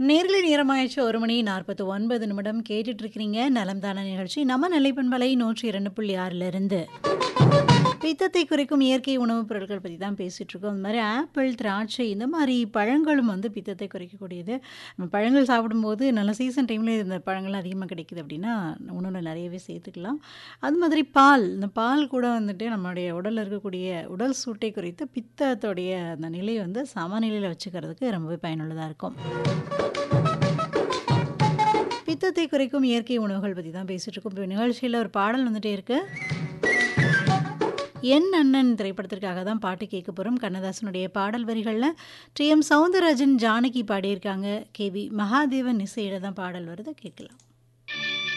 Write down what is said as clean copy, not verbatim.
நேர்களை நேரமாயிடுச்சு 1:49 கேட்டுட்டு இருக்கிறீங்க நலம் தான நிகழ்ச்சி நம்ம நிலைப்பண்பலை 102.6 இருந்து பித்தத்தை குறைக்கும் இயற்கை உணவுப் பொருட்கள் பற்றி தான் பேசிகிட்டு இருக்கோம். இந்த மாதிரி ஆப்பிள், திராட்சை இந்த மாதிரி பழங்களும் வந்து பித்தத்தை குறைக்கக்கூடியது. நம்ம பழங்கள் சாப்பிடும்போது நல்ல சீசன் டைமில் இந்த பழங்கள்லாம் அதிகமாக கிடைக்குது அப்படின்னா உணவில் நிறையவே சேர்த்துக்கலாம். அது மாதிரி பால், இந்த பால் கூட வந்துட்டு நம்மளுடைய உடலில் இருக்கக்கூடிய உடல் சூட்டை குறைத்து பித்தத்தோடைய அந்த நிலையை வந்து சமநிலையில் வச்சுக்கிறதுக்கு ரொம்பவே பயனுள்ளதாக இருக்கும். பித்தத்தை குறைக்கும் இயற்கை உணவுகள் பற்றி தான் பேசிகிட்டு இருக்கோம். இப்போ நிகழ்ச்சியில் ஒரு பாடல் வந்துட்டே இருக்கு. என் அண்ணன் திரைப்படத்திற்காக தான் பாட்டு கேட்க போகிறோம். கண்ணதாசனுடைய பாடல் வரிகளில் டி.எம். சௌந்தரராஜன், ஜானகி பாடியிருக்காங்க. கே.வி. மகாதேவன் இசையில தான் பாடல் வருது, கேட்கலாம்.